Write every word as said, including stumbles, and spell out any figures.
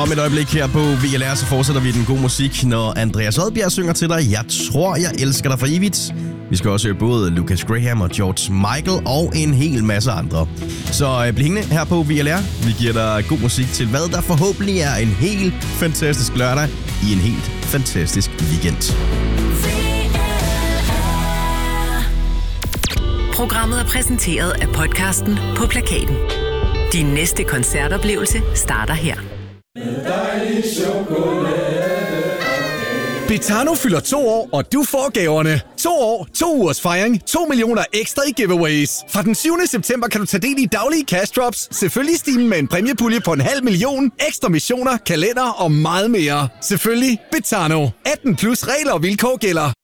Om et øjeblik her på V L R, så fortsætter vi den gode musik, når Andreas Odbjerg synger til dig. Jeg tror, jeg elsker dig for evigt. Vi skal også høre både Lucas Graham og George Michael og en hel masse andre. Så bliv hængende her på V L R. Vi giver dig god musik til, hvad der forhåbentlig er en helt fantastisk lørdag i en helt fantastisk weekend. Programmet er præsenteret af podcasten På Plakaten. Din næste koncertoplevelse starter her. Betano fylder to år, og du får gaverne. To år, to ugers fejring, to millioner ekstra i giveaways. Fra den syvende september kan du tage del i daglige cash drops, selvfølgelig stimen med en præmiepulje på en halv million, ekstra missioner, kalender og meget mere. Selvfølgelig Betano. atten plus regler og vilkår gælder.